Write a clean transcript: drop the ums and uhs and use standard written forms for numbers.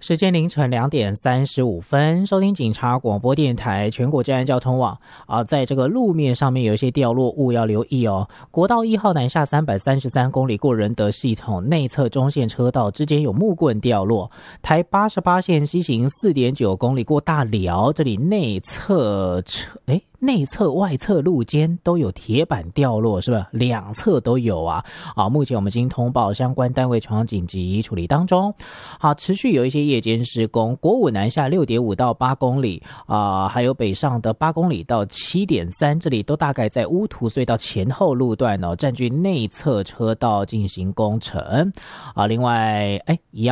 时间凌晨2:35，收听警察广播电台全国治安交通网在这个路面上面有一些掉落物要留意哦。国道1号南下333公里过仁德系统内侧中线车道之间有木棍掉落，台88线西行4.9公里过大寮，这里内侧外侧路肩都有铁板掉落，是吧？两侧都有啊。目前我们已经通报相关单位前往紧急处理当中。好，持续有一些夜间施工，国五南下6.5到8公里还有北上的8公里到7.3，这里都大概在乌涂隧道前后路段占据内侧车道进行工程另外一样